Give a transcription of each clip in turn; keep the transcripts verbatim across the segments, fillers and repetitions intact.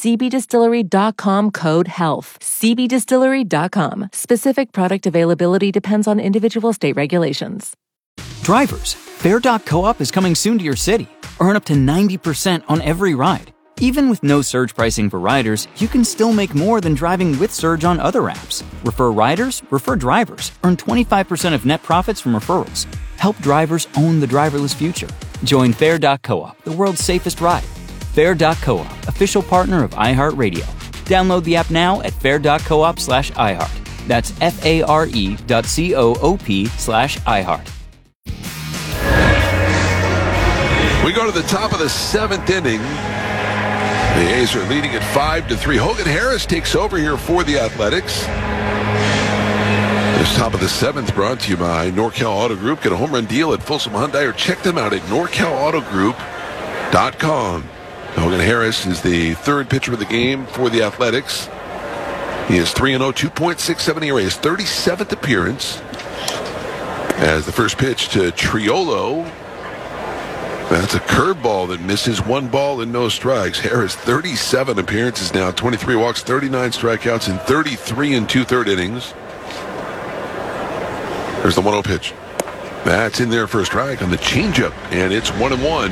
c b distillery dot com code HEALTH. c b distillery dot com. Specific product availability depends on individual state regulations. Drivers, Fair dot coop is coming soon to your city. Earn up to ninety percent on every ride. Even with no surge pricing for riders, you can still make more than driving with Surge on other apps. Refer riders, refer drivers. Earn twenty-five percent of net profits from referrals. Help drivers own the driverless future. Join Fair dot coop, the world's safest ride. Fair dot coop, official partner of iHeartRadio. Download the app now at fair dot coop slash iHeart. That's F-A-R-E dot C-O-O-P slash iHeart. We go to the top of the seventh inning. The A's are leading at five to three. Hogan Harris takes over here for the Athletics. This top of the seventh brought to you by NorCal Auto Group. Get a home run deal at Folsom Hyundai or check them out at nor cal auto group dot com. Hogan Harris is the third pitcher of the game for the Athletics. He is three and oh, two point six seven E R A, his thirty-seventh appearance. As the first pitch to Triolo. That's a curveball that misses, one ball and no strikes. Harris, thirty-seven appearances now, twenty-three walks, thirty-nine strikeouts in thirty-three and two-third innings. There's the one oh pitch. That's in there for a strike on the changeup, and it's one and one.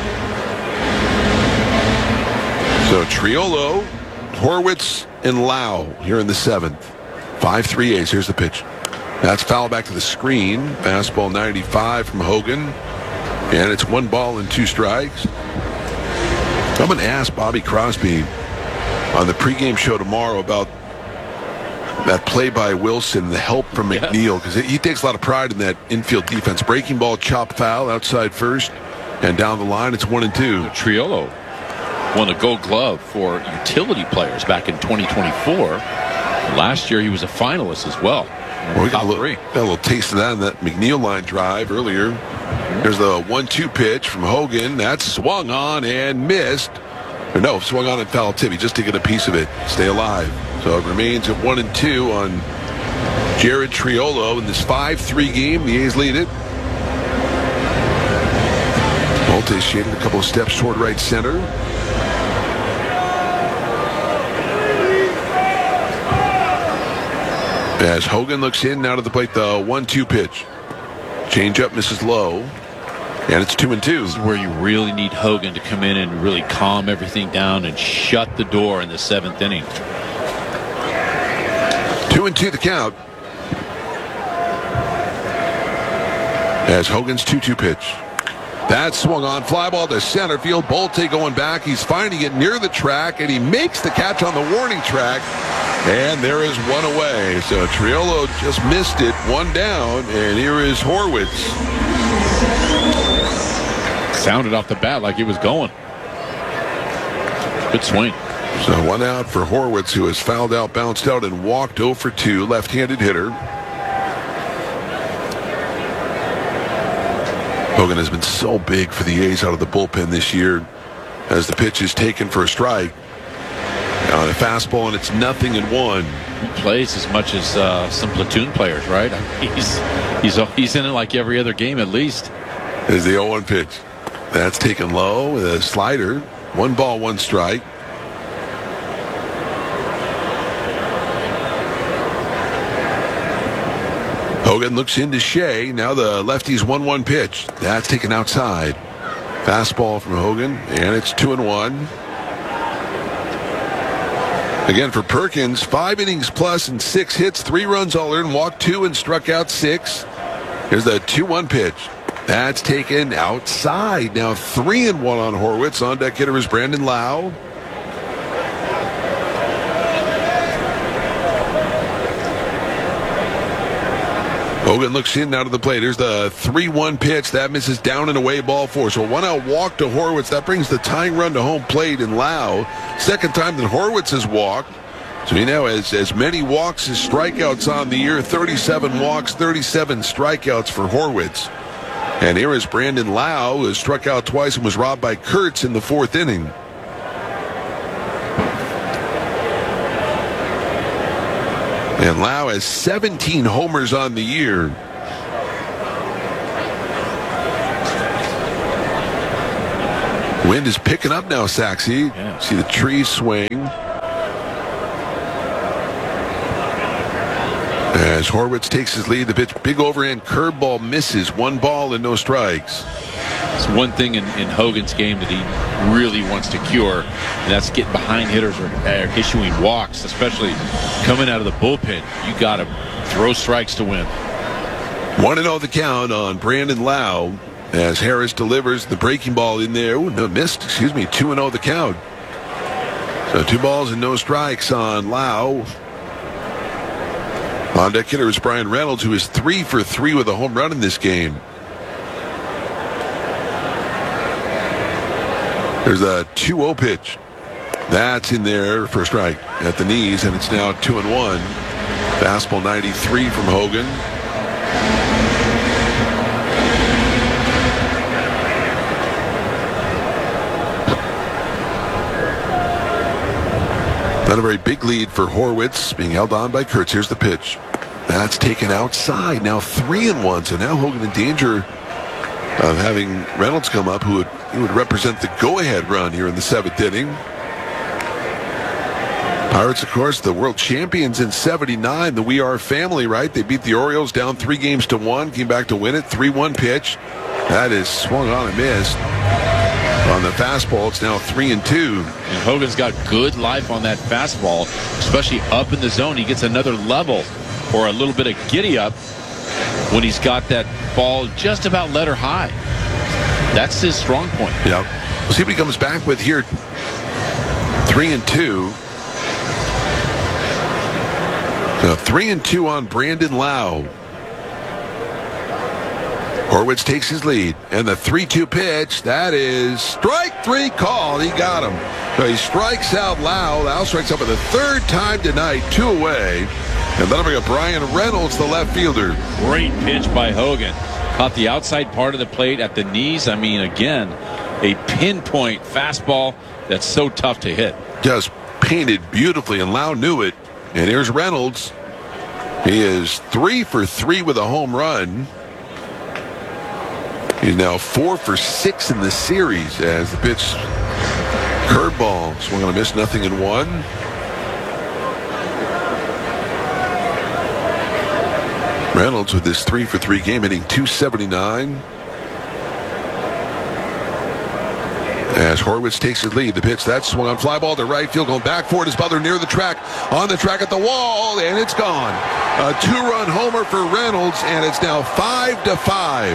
So Triolo, Horwitz, and Lau here in the seventh. five three A's. Here's the pitch. That's foul back to the screen. Fastball ninety-five from Hogan. And it's one ball and two strikes. I'm going to ask Bobby Crosby on the pregame show tomorrow about that play by Wilson, the help from McNeil, because he takes a lot of pride in that infield defense. Breaking ball, chop foul, outside first, and down the line, it's one and two. Triolo won a Gold Glove for utility players back in twenty twenty-four. Last year, he was a finalist as well. Well, we got a, little, got a little taste of that in that McNeil line drive earlier. There's the one two pitch from Hogan. That's swung on and missed. Or no, swung on and foul tip. He just to get a piece of it. Stay alive. So it remains at one and two on Jared Triolo in this five three game. The A's lead it. Volte shading a couple of steps toward right center. As Hogan looks in now to the plate, the one two pitch. Change up, misses low. And it's two and two. This is where you really need Hogan to come in and really calm everything down and shut the door in the seventh inning. Two and two the count. As Hogan's two two pitch. That swung on, fly ball to center field. Bolte going back. He's finding it near the track, and he makes the catch on the warning track. And there is one away. So Triolo just missed it, one down, and here is Horwitz. Sounded off the bat like he was going. Good swing. So one out for Horwitz, who has fouled out, bounced out, and walked oh for two, left-handed hitter. Hogan has been so big for the A's out of the bullpen this year as the pitch is taken for a strike. On a fastball, and it's nothing in one. He plays as much as uh, some platoon players, right? He's he's he's in it like every other game at least. There's the oh one pitch. That's taken low with a slider. One ball, one strike. Hogan looks into Shea. Now the lefty's one one pitch. That's taken outside. Fastball from Hogan, and it's two and one. Again for Perkins, five innings plus and six hits, three runs all earned, walked two and struck out six. Here's the two one pitch. That's taken outside. Now three and one on Horwitz. On deck hitter is Brandon Lau. Hogan looks in now to the plate. Here's the three one pitch. That misses, down and away, ball four. So one out walk to Horwitz. That brings the tying run to home plate in Lau. Second time that Horwitz has walked. So he now has as many walks as strikeouts on the year. thirty-seven walks, thirty-seven strikeouts for Horwitz. And here is Brandon Lau, who has struck out twice and was robbed by Kurtz in the fourth inning. And Lau has seventeen homers on the year. Wind is picking up now, Saxy. Yeah. See the trees swing. As Horwitz takes his lead, the pitch, big overhand curveball misses. One ball and no strikes. It's one thing in, in Hogan's game that he really wants to cure, and that's getting behind hitters or, or issuing walks, especially coming out of the bullpen. You got to throw strikes to win. one and oh the count on Brandon Lowe as Harris delivers the breaking ball in there. Ooh, no, missed. Excuse me. two and oh the count. So two balls and no strikes on Lowe. On deck hitter is Brian Reynolds, who is three for three with a home run in this game. There's a two oh pitch. That's in there for a strike at the knees, and it's now two and one. Fastball ninety-three from Hogan. Not a very big lead for Horwitz, being held on by Kurtz. Here's the pitch. That's taken outside. Now three and one. So now Hogan in danger of having Reynolds come up, who would, he would represent the go-ahead run here in the seventh inning. Pirates, of course, the world champions in seventy-nine. The We Are family, right? They beat the Orioles down three games to one. Came back to win it. three one pitch. That is swung on and missed. On the fastball, it's now three and two. And Hogan's got good life on that fastball, especially up in the zone. He gets another level or a little bit of giddy up when he's got that ball just about letter high. That's his strong point. Yep. We'll see what he comes back with here. Three and two. So three and two on Brandon Lowe. Horwitz takes his lead, and the three two pitch, that is strike three call. He got him. So he strikes out Lowe. Lowe strikes out for the third time tonight, two away. And that'll bring up Brian Reynolds, the left fielder. Great pitch by Hogan. Caught the outside part of the plate at the knees. I mean, again, a pinpoint fastball that's so tough to hit. Just painted beautifully, and Lowe knew it. And here's Reynolds. He is three for three with a home run. He's now four for six in the series as the pitch curveball swung on a miss, nothing in one. Reynolds with this three for three game, hitting two seventy-nine. As Horwitz takes his lead, the pitch that swung on, fly ball to right field, going back for it is Butler near the track, on the track at the wall, and it's gone. A two-run homer for Reynolds, and it's now five to five.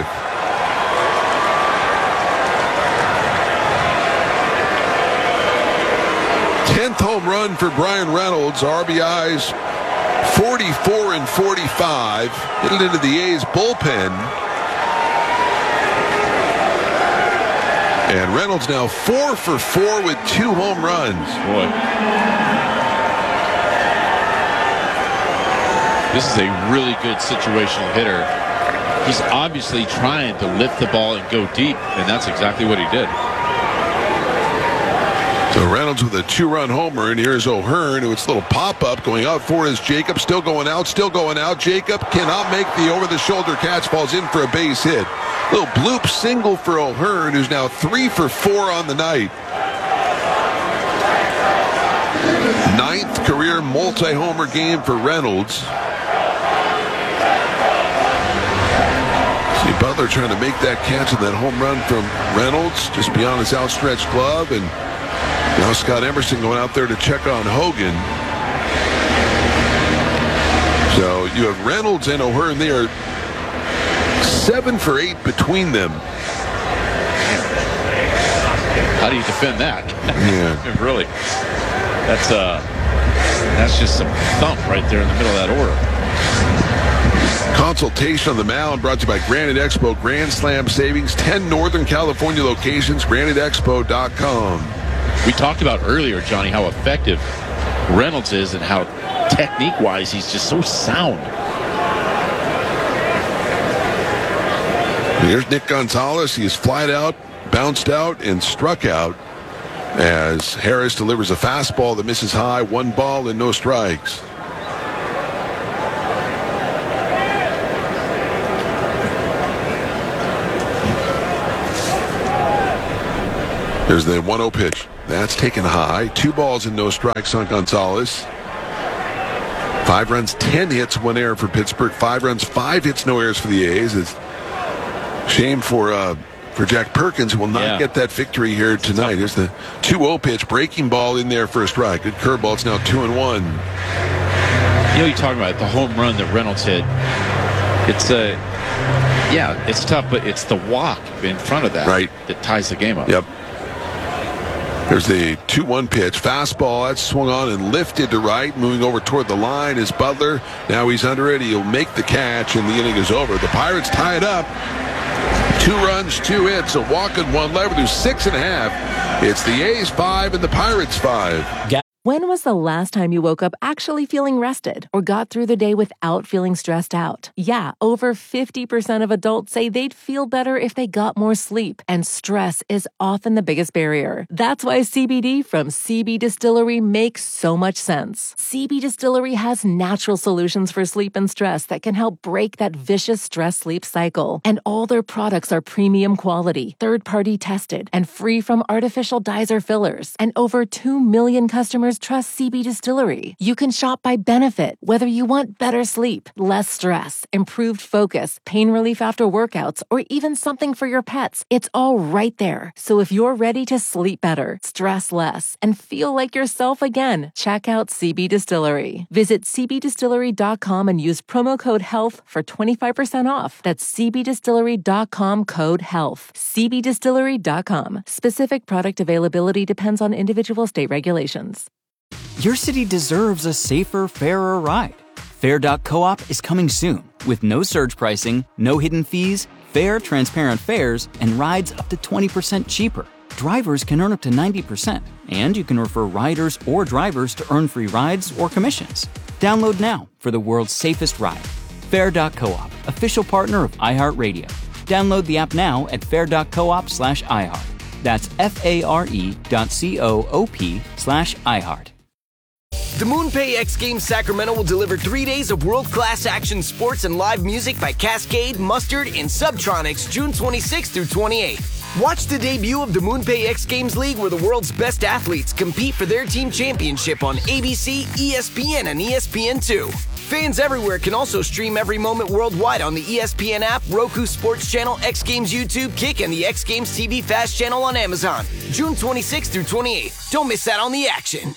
tenth home run for Brian Reynolds. R B Is forty-four and forty-five. Hit it into the A's bullpen. And Reynolds now four for four with two home runs. Boy. This is a really good situational hitter. He's obviously trying to lift the ball and go deep, and that's exactly what he did. So Reynolds with a two-run homer, and here's O'Hearn, who it's a little pop-up going out for it is Jacob, still going out, still going out. Jacob cannot make the over-the-shoulder catch, falls in for a base hit. Little bloop single for O'Hearn, who's now three for four on the night. Ninth career multi-homer game for Reynolds. See Butler trying to make that catch and that home run from Reynolds just beyond his outstretched glove, and now Scott Emerson going out there to check on Hogan. So you have Reynolds and O'Hearn there. Seven for eight between them. How do you defend that? Yeah. Really. That's uh that's just some thump right there in the middle of that order. Consultation on the mound brought to you by Granite Expo Grand Slam Savings. ten Northern California locations. Granite Expo dot com. We talked about earlier, Johnny, how effective Reynolds is and how technique-wise he's just so sound. Here's Nick Gonzalez. He is flied out, bounced out, and struck out as Harris delivers a fastball that misses high. One ball and no strikes. There's the one oh pitch. That's taken high. Two balls and no strikes on Gonzalez. Five runs, ten hits, one error for Pittsburgh. Five runs, five hits, no errors for the A's. It's shame for uh, for Jack Perkins, who will not yeah. get that victory here tonight. Here's the two oh pitch, breaking ball in there for a strike. Good curveball. It's now two and one. You know, you're talking about the home run that Reynolds hit. It's a, uh, yeah, it's tough, but it's the walk in front of that right. that ties the game up. Yep. There's the two one pitch. Fastball, that's swung on and lifted to right. Moving over toward the line is Butler. Now he's under it. He'll make the catch, and the inning is over. The Pirates tie it up. Two runs, two hits, a walk, and one left. There's six and a half. It's the A's five and the Pirates five. When was the last time you woke up actually feeling rested or got through the day without feeling stressed out? Yeah, over fifty percent of adults say they'd feel better if they got more sleep, and stress is often the biggest barrier. That's why C B D from C B Distillery makes so much sense. C B Distillery has natural solutions for sleep and stress that can help break that vicious stress-sleep cycle. And all their products are premium quality, third-party tested, and free from artificial dyes or fillers. And over two million customers trust C B Distillery. You can shop by benefit, whether you want better sleep, less stress, improved focus, pain relief after workouts, or even something for your pets. It's all right there. So if you're ready to sleep better, stress less, and feel like yourself again, check out C B Distillery. Visit c b distillery dot com and use promo code HEALTH for twenty-five percent off. That's c b distillery dot com code HEALTH. c b distillery dot com. Specific product availability depends on individual state regulations. Your city deserves a safer, fairer ride. Fair dot coop is coming soon with no surge pricing, no hidden fees, fair, transparent fares, and rides up to twenty percent cheaper. Drivers can earn up to ninety percent, and you can refer riders or drivers to earn free rides or commissions. Download now for the world's safest ride. Fair dot coop, official partner of iHeartRadio. Download the app now at fair dot coop slash iHeart. That's F-A-R-E dot C-O-O-P slash iHeart. The MoonPay X Games Sacramento will deliver three days of world-class action sports and live music by Cascade, Mustard, and Subtronics June twenty-sixth through twenty-eighth. Watch the debut of the MoonPay X Games League, where the world's best athletes compete for their team championship on A B C, E S P N, and E S P N two. Fans everywhere can also stream every moment worldwide on the E S P N app, Roku Sports Channel, X Games YouTube, Kick, and the X Games T V Fast Channel on Amazon. June twenty-sixth through twenty-eighth. Don't miss out on the action.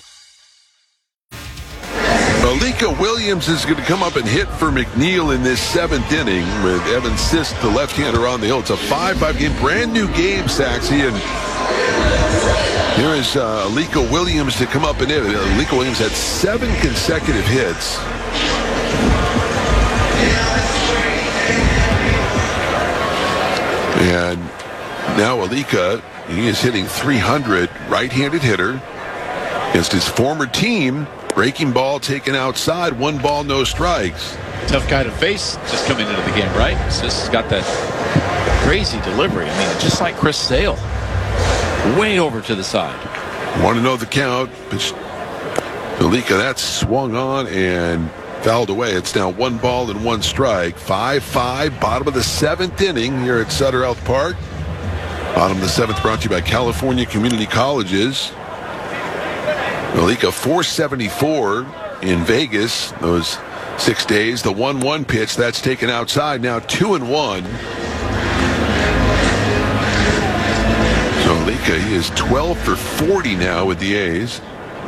Alika Williams is going to come up and hit for McNeil in this seventh inning with Evan Sisk, the left-hander, on the hill. It's a five five game, brand new game, Saxy. And here is uh, Alika Williams to come up and hit. Alika Williams had seven consecutive hits. And now Alika, he is hitting three hundred, right-handed hitter against his former team. Breaking ball taken outside, one ball, no strikes. Tough guy to face just coming into the game, right? So this has got that crazy delivery. I mean, just like Chris Sale. Way over to the side. Want to know the count. Alika, that's swung on and fouled away. It's now one ball and one strike. five five, bottom of the seventh inning here at Sutter Health Park. Bottom of the seventh brought to you by California Community Colleges. Alika four seventy-four in Vegas those six days. The one one pitch, that's taken outside. Now two and one. So Alika, he is twelve for forty now with the A's.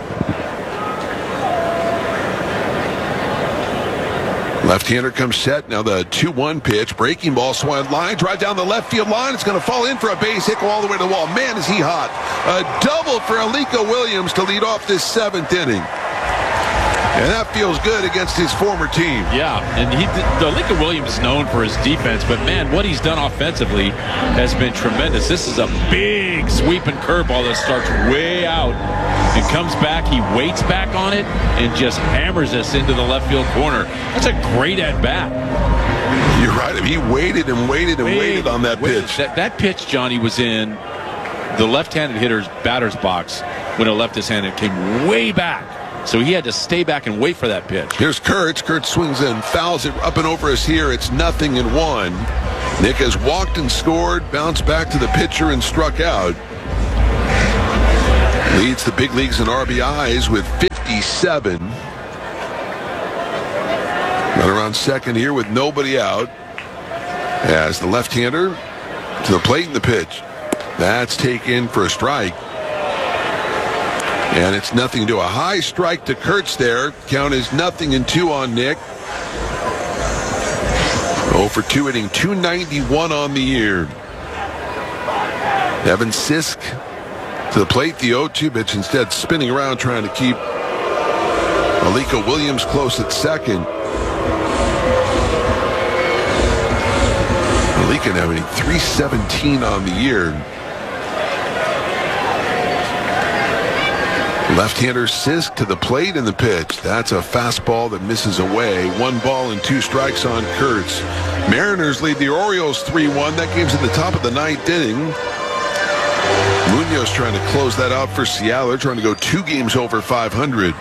Left-hander comes set. Now the two one pitch. Breaking ball, swung line, drive down the left field line. It's going to fall in for a base hit, go all the way to the wall. Man, is he hot. A double for Alika Williams to lead off this seventh inning. And that feels good against his former team. Yeah, and he, Alika Williams is known for his defense, but man, what he's done offensively has been tremendous. This is a big sweeping curveball that starts way out and comes back. He waits back on it and just hammers us into the left field corner. That's a great at-bat. You're right. He waited and waited and waited, waited on that waited. pitch. That, that pitch, Johnny, was in the left-handed hitter's batter's box when it left his hand. It came way back. So he had to stay back and wait for that pitch. Here's Kurtz. Kurtz swings in, fouls it up and over us here. It's nothing in one. Nick has walked and scored, bounced back to the pitcher and struck out. Leads the big leagues in R B Is with fifty-seven. Runner on second here with nobody out. As the left-hander to the plate in the pitch. That's taken for a strike. And it's nothing to a high strike to Kurtz there. Count is nothing and two on Nick. oh for two, hitting two ninety-one on the year. Evan Sisk to the plate, the oh two pitch, instead spinning around trying to keep Alika Williams close at second. Alika now hitting three seventeen on the year. Left-hander Sisk to the plate in the pitch. That's a fastball that misses away. One ball and two strikes on Kurtz. Mariners lead the Orioles three one. That game's at the top of the ninth inning. Munoz trying to close that out for Seattle. They're trying to go two games over five hundred.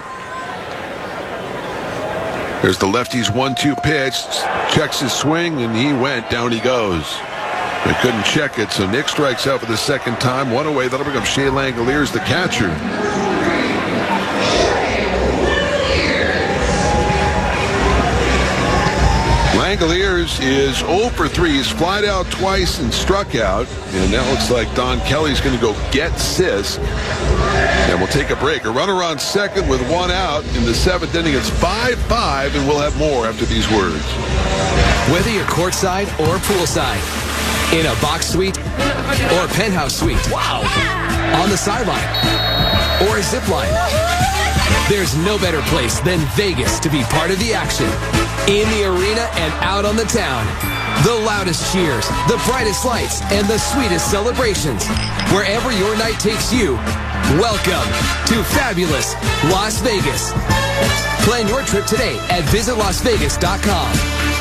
There's the lefty's one two pitch. Checks his swing, and he went. Down he goes. They couldn't check it, so Nick strikes out for the second time. One away. That'll bring up Shea Langoliers, the catcher. Langoliers is oh for three. He's flied out twice and struck out. And now looks like Don Kelly's going to go get Sisk. And we'll take a break. A runner on second with one out in the seventh inning. It's five five, and we'll have more after these words. Whether you're courtside or poolside, in a box suite or a penthouse suite, wow, on the sideline or a zip line, there's no better place than Vegas to be part of the action. In the arena and out on the town. The loudest cheers, the brightest lights, and the sweetest celebrations. Wherever your night takes you, welcome to fabulous Las Vegas. Plan your trip today at visit las vegas dot com.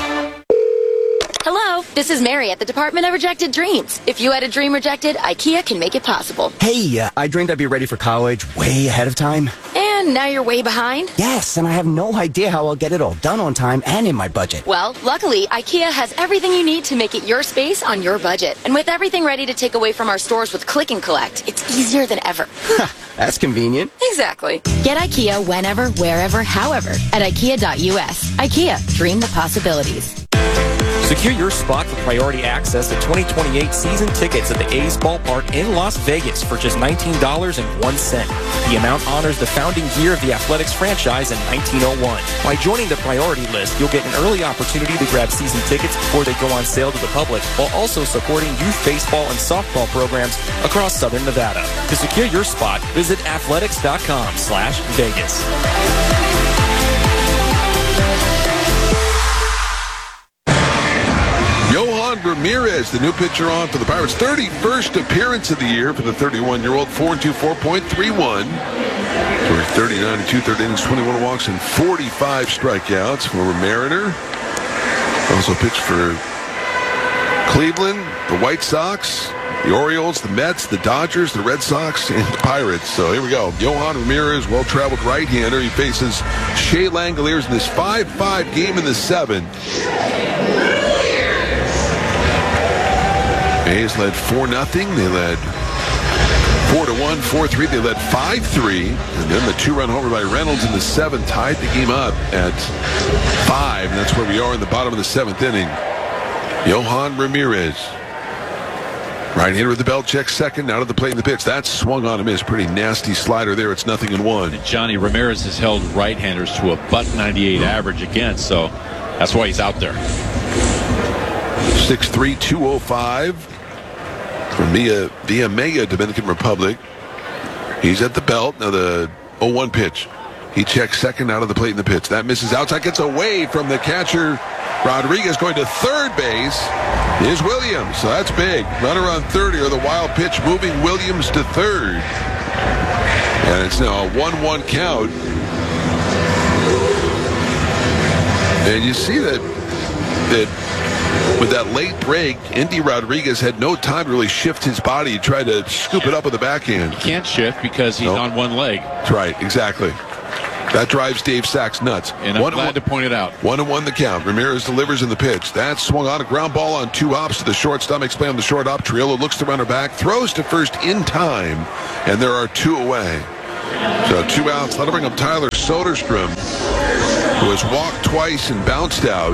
Hello, this is Mary at the Department of Rejected Dreams. If you had a dream rejected, IKEA can make it possible. Hey, uh, I dreamed I'd be ready for college way ahead of time. And now you're way behind? Yes, and I have no idea how I'll get it all done on time and in my budget. Well, luckily, IKEA has everything you need to make it your space on your budget. And with everything ready to take away from our stores with Click and Collect, it's easier than ever. That's convenient. Exactly. Get IKEA whenever, wherever, however at ikea dot U S. IKEA, dream the possibilities. Secure your spot for priority access to twenty twenty-eight season tickets at the A's Ballpark in Las Vegas for just nineteen dollars and one cent. The amount honors the founding year of the Athletics franchise in nineteen oh one. By joining the priority list, you'll get an early opportunity to grab season tickets before they go on sale to the public, while also supporting youth baseball and softball programs across Southern Nevada. To secure your spot, visit athletics dot com slash Vegas. Yohan Ramirez, the new pitcher on for the Pirates. thirty-first appearance of the year for the thirty-one-year-old. four and two, four point three one. For thirty-nine and two-thirds innings, twenty-one walks, and forty-five strikeouts. Former Mariner. Also pitched for Cleveland, the White Sox, the Orioles, the Mets, the Dodgers, the Red Sox, and the Pirates. So here we go. Yohan Ramirez, well-traveled right-hander. He faces Shea Langoliers in this five five game in the seventh. A's led four nothing. They led four to one, four three. They led five three. And then the two-run homer by Reynolds in the seventh tied the game up at five. And that's where we are in the bottom of the seventh inning. Yohan Ramirez. Right-hander with the belt, check second, out of the plate in the pitch. That's swung on a miss. Pretty nasty slider there. It's nothing in one. And Johnny Ramirez has held right-handers to a buck ninety-eight average against, so that's why he's out there. six three, two oh five from Via, Via Mega, Dominican Republic. He's at the belt. Now the oh one pitch. He checks second, out of the plate in the pitch. That misses outside, gets away from the catcher. Rodriguez going to third base is Williams. So that's big. Runner on third here. The wild pitch moving Williams to third. And it's now a one one count. And you see that that with that late break, Indy Rodriguez had no time to really shift his body. He tried to scoop it up with the backhand. He can't shift because he's nope. on one leg. That's right, exactly. That drives Dave Sachs nuts. And I'm one glad one, to point it out. One and one the count. Ramirez delivers in the pitch. That swung on a ground ball on two hops to the shortstop. Makes play on the short hop. Triolo looks to runner back, throws to first in time, and there are two away. So two outs. That'll bring up Tyler Soderstrom, who has walked twice and bounced out.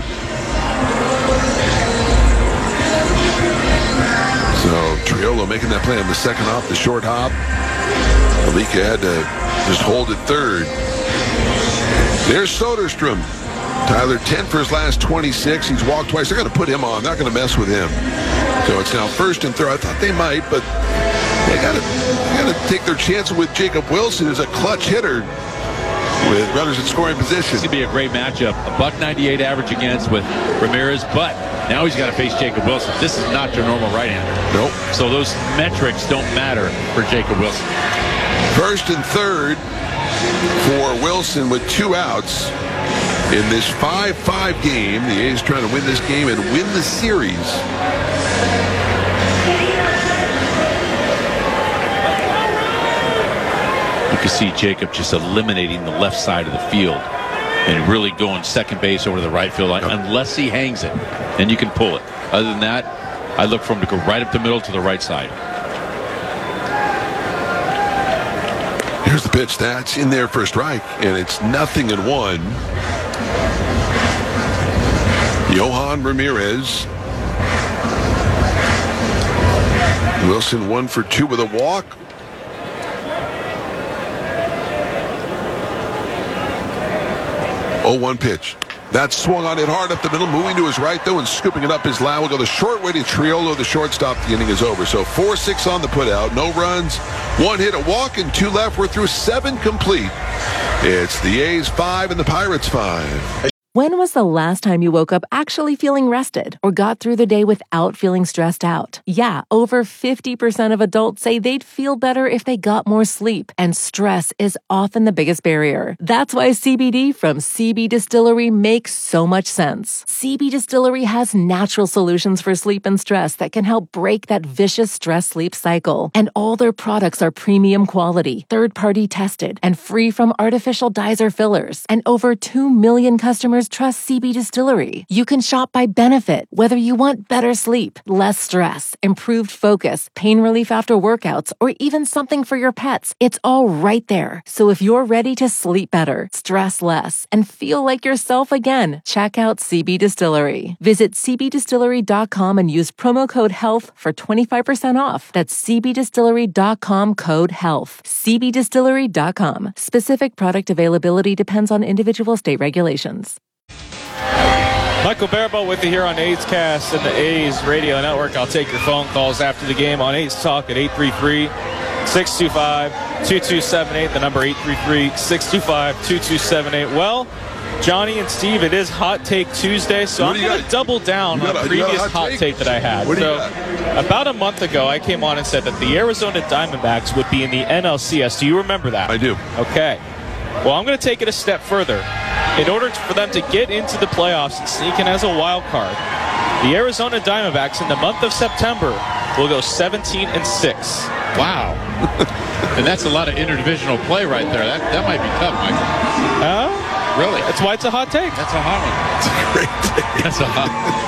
So Triolo making that play on the second hop, the short hop. Alika had to just hold it third. There's Soderstrom. Tyler, ten for his last twenty-six. He's walked twice. They're going to put him on. Not going to mess with him. So it's now first and third. I thought they might, but they got to got to take their chances with Jacob Wilson, who's a clutch hitter with runners in scoring position. This could be a great matchup. A buck ninety-eight average against with Ramirez, but now he's got to face Jacob Wilson. This is not your normal right-hander. Nope. So those metrics don't matter for Jacob Wilson. First and third for Wilson with two outs in this five five game. The A's trying to win this game and win the series. You can see Jacob just eliminating the left side of the field and really going second base over to the right field line, yep. Unless he hangs it. Then you can pull it. Other than that, I look for him to go right up the middle to the right side. Here's the pitch. That's in there for a strike, and it's nothing in one. Yohan Ramirez. Wilson one for two with a walk. oh one pitch. That swung on it hard up the middle, moving to his right, though, and scooping it up is Lau. Will go the short way to Triolo, the shortstop. The inning is over. So four six on the putout. No runs, one hit, a walk, and two left. We're through seven complete. It's the A's five and the Pirates five. When was the last time you woke up actually feeling rested or got through the day without feeling stressed out? Yeah, over fifty percent of adults say they'd feel better if they got more sleep, and stress is often the biggest barrier. That's why C B D from C B Distillery makes so much sense. C B Distillery has natural solutions for sleep and stress that can help break that vicious stress-sleep cycle. And all their products are premium quality, third-party tested, and free from artificial dyes or fillers. And over two million customers trust C B Distillery. You can shop by benefit, whether you want better sleep, less stress, improved focus, pain relief after workouts, or even something for your pets. It's all right there. So if you're ready to sleep better, stress less, and feel like yourself again, check out C B Distillery. Visit c b distillery dot com and use promo code HEALTH for twenty-five percent off. That's c b distillery dot com code HEALTH. c b distillery dot com. Specific product availability depends on individual state regulations. Michael Baribeau with you here on A's Cast and the A's Radio Network. I'll take your phone calls after the game on A's Talk at eight three three, six two five, two two seven eight. The number eight three three, six two five, two two seven eight. Well, Johnny and Steve, it is Hot Take Tuesday, so I'm going to double down on a previous hot, hot take? take that I had. What do so, you got? About a month ago, I came on and said that the Arizona Diamondbacks would be in the N L C S. Do you remember that? I do. Okay. Well, I'm going to take it a step further. In order for them to get into the playoffs and sneak in as a wild card, the Arizona Diamondbacks in the month of September will go seventeen and six. Wow. And that's a lot of interdivisional play right there. That that might be tough, Michael. Uh, really? That's why it's a hot take. That's a hot one. That's a great take. That's a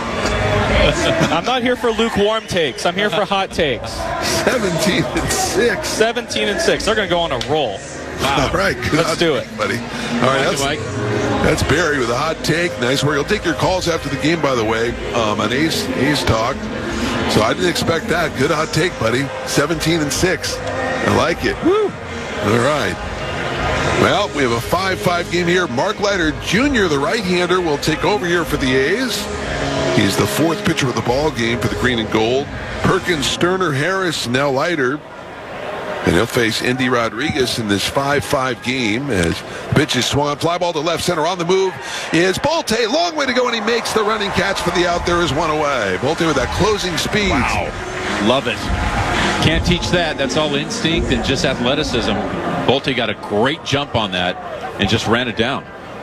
hot I'm not here for lukewarm takes. I'm here for hot takes. seventeen and six. seventeen and six. They're going to go on a roll. Wow. All right. Good Let's do it. Buddy. All right. That's, Mike. that's Barry with a hot take. Nice work. I'll take your calls after the game, by the way, um, on A's, A's Talk. So I didn't expect that. Good hot take, buddy. seventeen and six. I like it. Woo. All right. Well, we have a five five game here. Mark Leiter Junior, the right-hander, will take over here for the A's. He's the fourth pitcher of the ball game for the green and gold. Perkins, Sterner, Harris, now Leiter. And he'll face Indy Rodriguez in this five five game as pitch is swung on. Fly ball to left center. On the move is Bolte. Long way to go, and he makes the running catch for the out. There is one away. Bolte with that closing speed. Wow. Love it. Can't teach that. That's all instinct and just athleticism. Bolte got a great jump on that and just ran it down.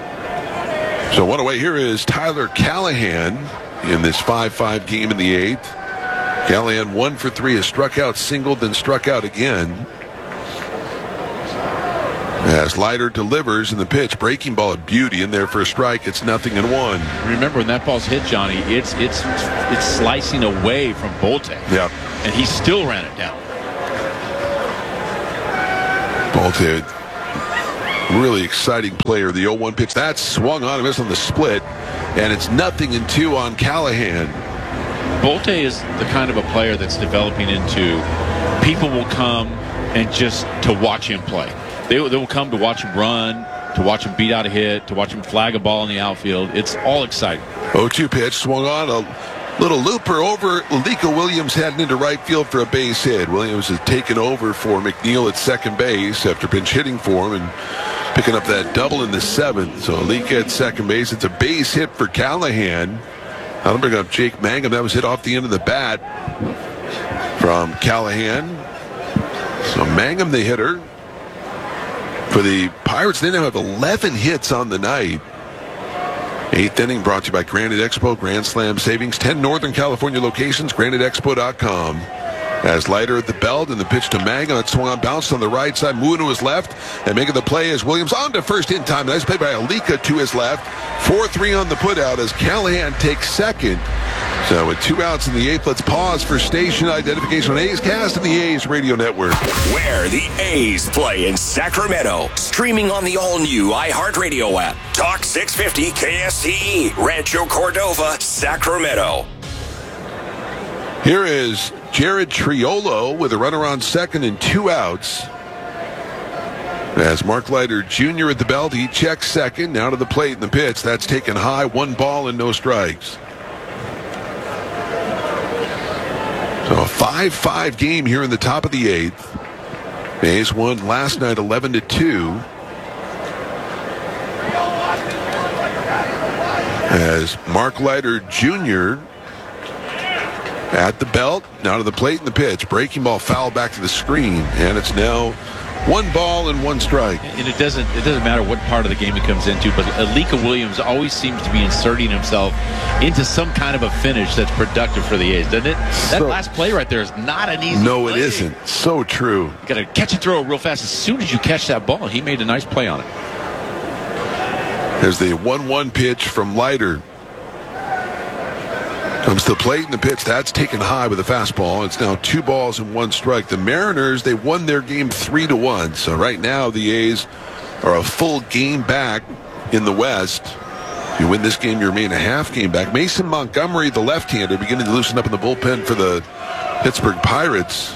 So one away here is Tyler Callahan in this five five game in the eighth. Callahan one for three, has struck out, singled, then struck out again. As Leiter delivers in the pitch, breaking ball a beauty in there for a strike. It's nothing and one. Remember, when that ball's hit, Johnny, it's it's it's slicing away from Bolte. Yeah. And he still ran it down. Bolte, really exciting player. The oh one pitch, that swung on and missed on the split. And it's nothing and two on Callahan. Bolte is the kind of a player that's developing into people will come and just to watch him play. They, they will come to watch him run, to watch him beat out a hit, to watch him flag a ball in the outfield. It's all exciting. oh two pitch swung on, a little looper over Alika Williams heading into right field for a base hit. Williams has taken over for McNeil at second base after pinch hitting for him and picking up that double in the seventh. So Alika at second base. It's a base hit for Callahan. I'll bring up Jake Mangum. That was hit off the end of the bat from Callahan. So Mangum, the hitter. For the Pirates, they now have eleven hits on the night. Eighth inning brought to you by Granite Expo, Grand Slam Savings, ten Northern California locations, granite expo dot com. As Leiter at the belt and the pitch to Mangum, it swung on, bounced on the right side, moving to his left, and making the play as Williams on to first in time. Nice play by Alika to his left. four three on the putout as Callahan takes second. So with two outs in the eighth, let's pause for station identification on A's Cast and the A's Radio Network. Where the A's play in Sacramento. Streaming on the all-new iHeartRadio app. Talk six fifty K S T E, Rancho Cordova, Sacramento. Here is Jared Triolo with a runner on second and two outs. As Mark Leiter Junior at the belt, he checks second. Now to the plate in the pitch. That's taken high. One ball and no strikes. So a five five game here in the top of the eighth. The A's won last night eleven to two. As Mark Leiter Junior at the belt, now to the plate in the pitch. Breaking ball foul back to the screen, and it's now one ball and one strike. And it doesn't it doesn't matter what part of the game he comes into, but Alika Williams always seems to be inserting himself into some kind of a finish that's productive for the A's, doesn't it? That So, last play right there is not an easy No, play. it isn't. So true. You got to catch and throw real fast. As soon as you catch that ball, he made a nice play on it. There's the one one pitch from Leiter. Comes to the plate in the pitch. That's taken high with a fastball. It's now two balls and one strike. The Mariners, they won their game three to one. So right now the A's are a full game back in the West. If you win this game, you remain a half game back. Mason Montgomery, the left-hander, beginning to loosen up in the bullpen for the Pittsburgh Pirates.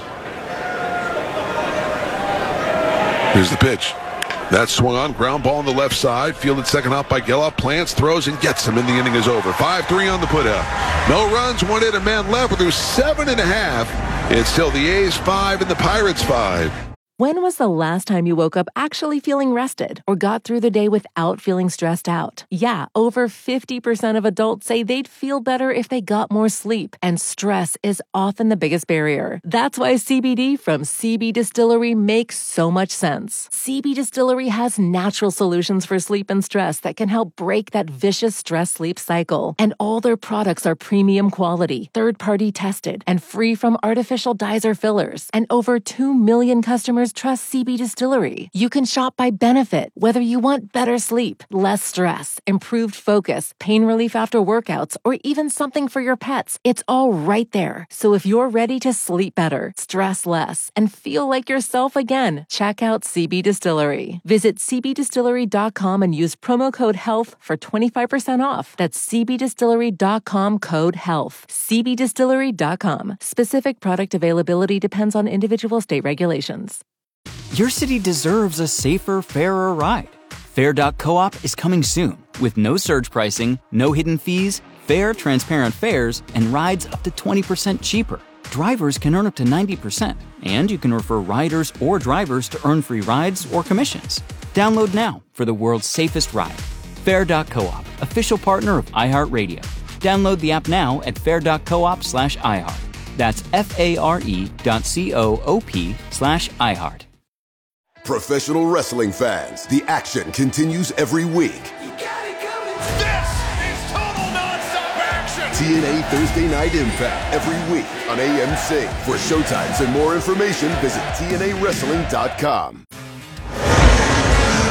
Here's the pitch. That swung on, ground ball on the left side, fielded second out by Geloff. Plants, throws, and gets him, and the inning is over. five three on the putout. No runs, one hit, a man left. We're through seven and a half. It's still the A's five and the Pirates five. When was the last time you woke up actually feeling rested or got through the day without feeling stressed out? Yeah, over fifty percent of adults say they'd feel better if they got more sleep, and stress is often the biggest barrier. That's why C B D from C B Distillery makes so much sense. C B Distillery has natural solutions for sleep and stress that can help break that vicious stress-sleep cycle. And all their products are premium quality, third-party tested, and free from artificial dyes or fillers. And over two million customers trust C B Distillery. You can shop by benefit, whether you want better sleep, less stress, improved focus, pain relief after workouts, or even something for your pets. It's all right there. So if you're ready to sleep better, stress less, and feel like yourself again, check out C B Distillery. Visit c b distillery dot com and use promo code HEALTH for twenty-five percent off. That's c b distillery dot com code HEALTH. c b distillery dot com. Specific product availability depends on individual state regulations. Your city deserves a safer, fairer ride. Fair dot coop is coming soon with no surge pricing, no hidden fees, fair, transparent fares, and rides up to twenty percent cheaper. Drivers can earn up to ninety percent, and you can refer riders or drivers to earn free rides or commissions. Download now for the world's safest ride. Fair dot coop, official partner of iHeartRadio. Download the app now at fair dot coop slash iHeart. That's F-A-R-E dot C-O-O-P slash iHeart. Professional wrestling fans, the action continues every week. You got it coming. This is total nonstop action. T N A Thursday Night Impact every week on A M C. For showtimes and more information, visit T N A wrestling dot com.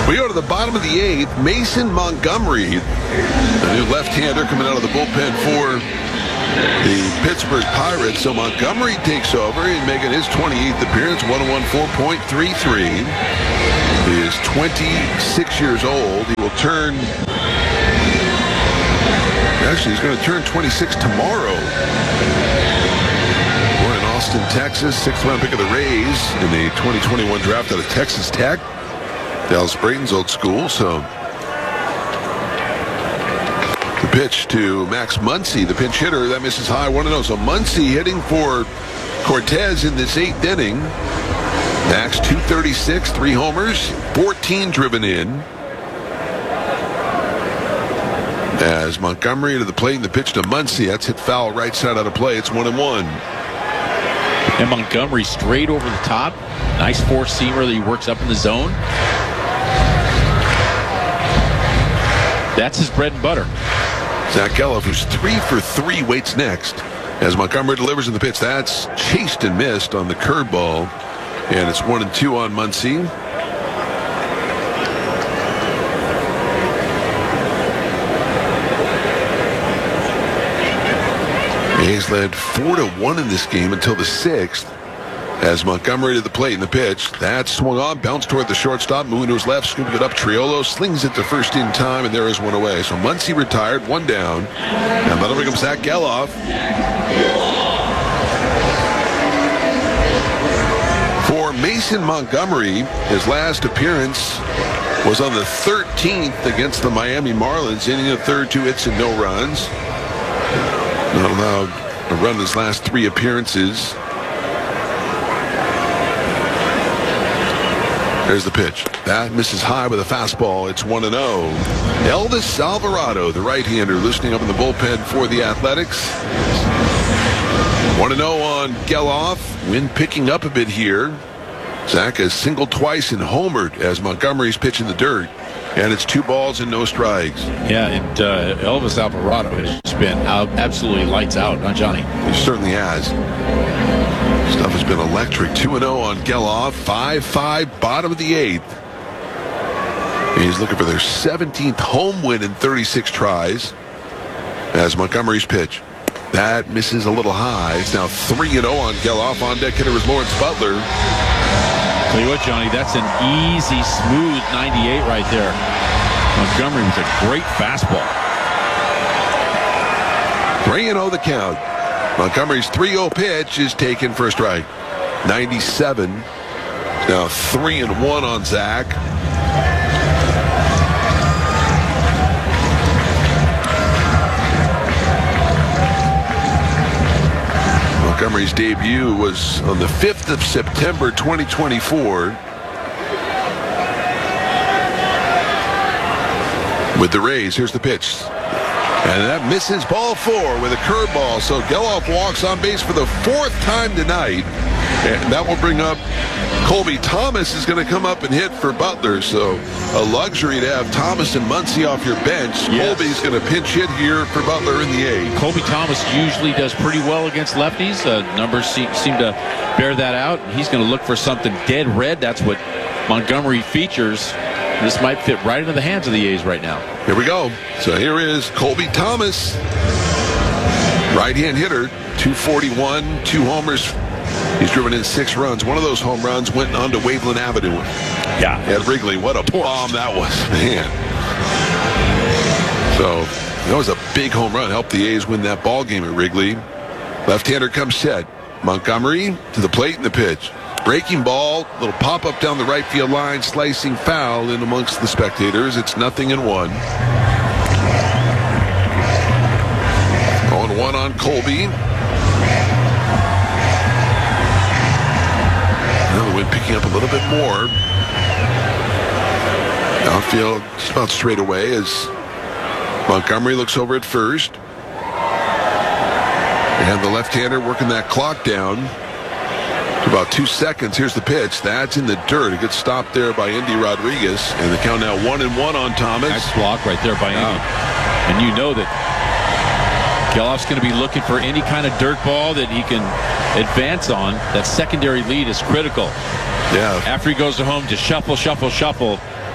We go to the bottom of the eighth. Mason Montgomery, the new left-hander coming out of the bullpen for the Pittsburgh Pirates. So Montgomery takes over and making his twenty-eighth appearance, one oh one four point three three. He is twenty-six years old. He will turn, actually he's going to turn twenty-six tomorrow. Born in Austin, Texas, sixth round pick of the Rays in the twenty twenty-one draft out of Texas Tech. Dallas Brayton's old school, so the pitch to Max Muncy, the pinch hitter, that misses high, one oh. So Muncy hitting for Cortez in this eighth inning. Max two thirty-six, three homers, fourteen driven in. As Montgomery to the plate, and the pitch to Muncy, that's hit foul right side out of play. It's one and one. And Montgomery straight over the top. Nice four-seamer that he works up in the zone. That's his bread and butter. Zach Geloff, who's three for three, waits next. As Montgomery delivers in the pitch, that's chased and missed on the curveball. And it's one and two on Muncy. A's led four to one in this game until the sixth. As Montgomery to the plate in the pitch, that swung on, bounced toward the shortstop, moving to his left, scooping it up. Triolo slings it to first in time, and there is one away. So Muncy retired, one down. And that'll bring him Zach Geloff. For Mason Montgomery, his last appearance was on the thirteenth against the Miami Marlins, inning of third, two hits and no runs. Not allowed to run his last three appearances. There's the pitch. That misses high with a fastball. It's one and oh. Elvis Alvarado, the right-hander, loosening up in the bullpen for the Athletics. one and oh on Geloff. Wind picking up a bit here. Zach has singled twice and homered as Montgomery's pitch in the dirt. And it's two balls and no strikes. Yeah, and uh, Elvis Alvarado has been out, absolutely lights out, huh, Johnny? He certainly has. Stuff has been electric. two and oh on Geloff. five five, bottom of the eighth. He's looking for their seventeenth home win in thirty-six tries. As Montgomery's pitch. That misses a little high. It's now three and oh on Geloff. On deck hitter is Lawrence Butler. Tell you what, Johnny, that's an easy, smooth ninety-eight right there. Montgomery with a great fastball. three and oh the count. Montgomery's three oh pitch is taken for a strike. ninety-seven. Now three and one on Zach. Montgomery's debut was on the fifth of September twenty twenty-four with the Rays. Here's the pitch. And that misses ball four with a curveball. So Geloff walks on base for the fourth time tonight. And that will bring up Colby Thomas is going to come up and hit for Butler. So a luxury to have Thomas and Muncy off your bench. Yes. Colby's going to pinch hit here for Butler in the eighth. Colby Thomas usually does pretty well against lefties. Uh, numbers seem, seem to bear that out. He's going to look for something dead red. That's what Montgomery features. This might fit right into the hands of the A's right now. Here we go. So here is Colby Thomas. Right-hand hitter, two forty-one, two homers. He's driven in six runs. One of those home runs went onto Waveland Avenue. Yeah. At Wrigley. What a bomb that was, man. So that was a big home run. Helped the A's win that ball game at Wrigley. Left-hander comes set. Montgomery to the plate and the pitch. Breaking ball, little pop-up down the right field line, slicing foul in amongst the spectators. It's nothing and one. oh one on Colby. Now the wind picking up a little bit more. Outfield just about straight away as Montgomery looks over at first. And the left-hander working that clock down. About two seconds. Here's the pitch. That's in the dirt. It gets stopped there by Indy Rodriguez. And the count now one and one on Thomas. Nice block right there by Indy. Yeah. And you know that Geloff's going to be looking for any kind of dirt ball that he can advance on. That secondary lead is critical. Yeah. After he goes to home, just shuffle, shuffle, shuffle.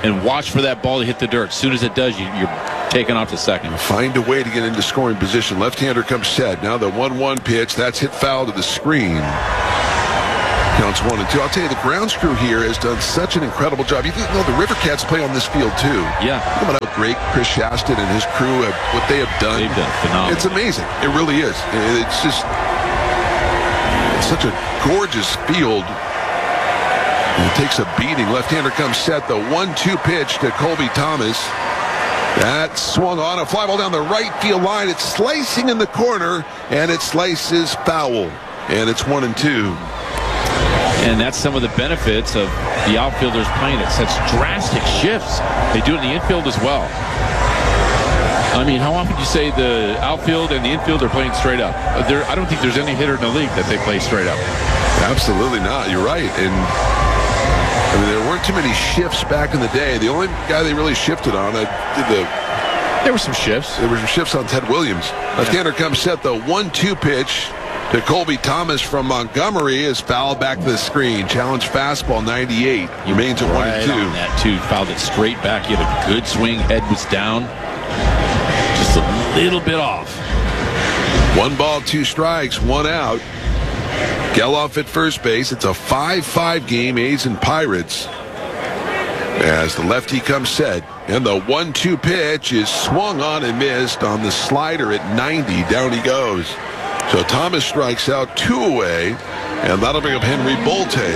and watch for that ball to hit the dirt. As soon as it does, you, you're taking off to second. Find a way to get into scoring position. Left-hander comes set. Now the one one pitch. That's hit foul to the screen. Counts one and two. I'll tell you, the grounds crew here has done such an incredible job. You know, the River Cats play on this field, too. Yeah. Coming out great. Chris Shaston and his crew, have, what they have done. They've done phenomenal. It's amazing. It really is. It's just it's such a gorgeous field. It takes a beating. Left-hander comes set. The one two pitch to Colby Thomas. That swung on a fly ball down the right field line. It's slicing in the corner, and it slices foul. And it's one and two. And that's some of the benefits of the outfielders playing at such drastic shifts. They do it in the infield as well. I mean, how often do you say the outfield and the infield are playing straight up? There, I don't think there's any hitter in the league that they play straight up. Absolutely not. You're right. And I mean, there weren't too many shifts back in the day. The only guy they really shifted on, I did the. There were some shifts. There were some shifts on Ted Williams. Left-hander yeah. comes set. The one two pitch to Colby Thomas from Montgomery is fouled back to the screen. Challenge fastball ninety-eight. Remains at one and two. On that too. Fouled it straight back. He had a good swing. Head was down. Just a little bit off. One ball, two strikes, one out. Geloff at first base. It's a five five game, A's and Pirates. As the lefty comes set. And the one two pitch is swung on and missed on the slider at ninety. Down he goes. So Thomas strikes out, two away, and that'll bring up Henry Bolte.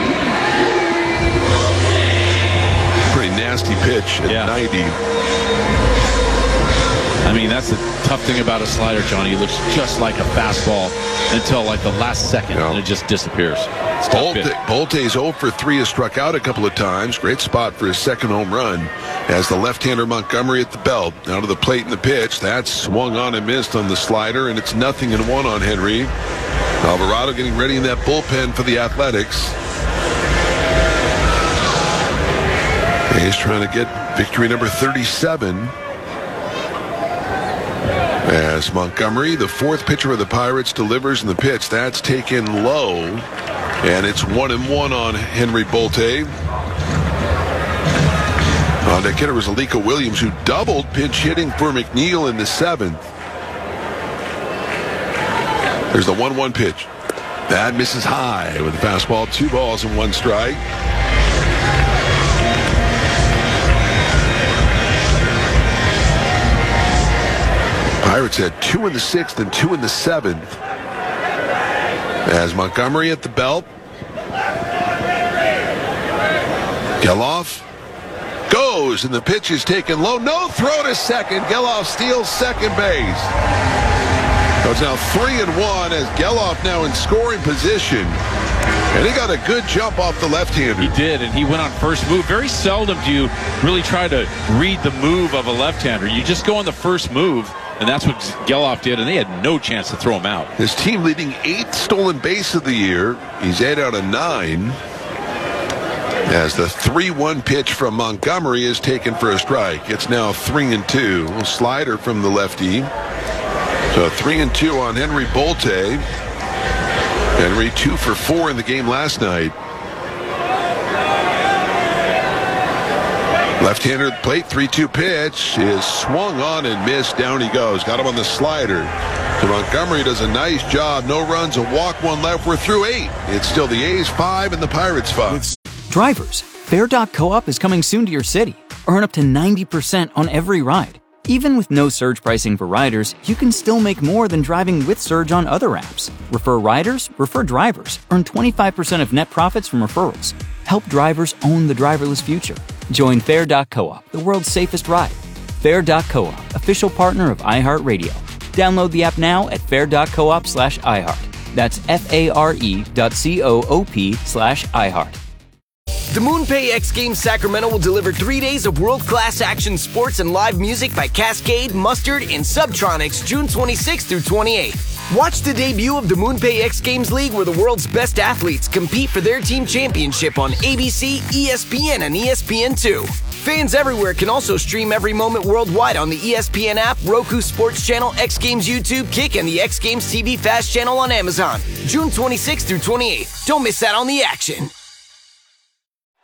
Pretty nasty pitch at yeah. ninety. I mean, that's the tough thing about a slider, Johnny. It looks just like a fastball until like the last second, yeah. and it just disappears. Bolte, Bolte's zero for three has struck out a couple of times. Great spot for his second home run. As the left-hander Montgomery at the belt. Out of the plate in the pitch. That's swung on and missed on the slider, and it's nothing and one on Henry. Alvarado getting ready in that bullpen for the Athletics. He's trying to get victory number thirty-seven. As Montgomery, the fourth pitcher of the Pirates, delivers in the pitch. That's taken low. And it's one and one on Henry Bolte. On that hitter was Alika Williams, who doubled pinch hitting for McNeil in the seventh. There's the one one pitch. That misses high with a fastball. Two balls and one strike. Pirates had two in the sixth and two in the seventh. As Montgomery at the belt. Geloff goes, and the pitch is taken low. No throw to second. Geloff steals second base. So it's now three and one as Geloff now in scoring position. And he got a good jump off the left-hander. He did, and he went on first move. Very seldom do you really try to read the move of a left-hander. You just go on the first move, and that's what Geloff did, and they had no chance to throw him out. His team leading eighth stolen base of the year. He's eight out of nine. As the three one pitch from Montgomery is taken for a strike. It's now three and two. A little slider from the lefty. So three and two on Henry Bolte. Henry two for four in the game last night. Left-hander at the plate, three two pitch is swung on and missed. Down he goes. Got him on the slider. So Montgomery does a nice job. No runs, a walk, one left. We're through eight. It's still the A's five and the Pirates five. Drivers, Fair dot co-op is coming soon to your city. Earn up to ninety percent on every ride. Even with no surge pricing for riders, you can still make more than driving with Surge on other apps. Refer riders, refer drivers. Earn twenty-five percent of net profits from referrals. Help drivers own the driverless future. Join Fair dot co-op, the world's safest ride. Fair dot co-op, official partner of iHeartRadio. Download the app now at fair dot coop slash iHeart. That's F-A-R-E dot C-O-O-P slash iHeart. The MoonPay X Games Sacramento will deliver three days of world-class action sports and live music by Cascade, Mustard, and Subtronics June twenty-sixth through twenty-eighth. Watch the debut of the MoonPay X Games League where the world's best athletes compete for their team championship on A B C, E S P N, and E S P N two. Fans everywhere can also stream every moment worldwide on the E S P N app, Roku Sports Channel, X Games YouTube, Kick, and the X Games T V Fast Channel on Amazon. June twenty-sixth through twenty-eighth. Don't miss out on the action.